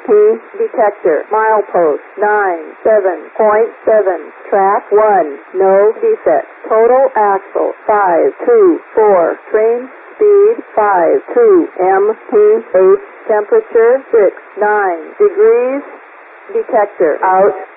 detector. Milepost 97.7. Track 1. No defect. Total axle 524. Train speed 52 mph. Temperature 69 degrees. Detector out.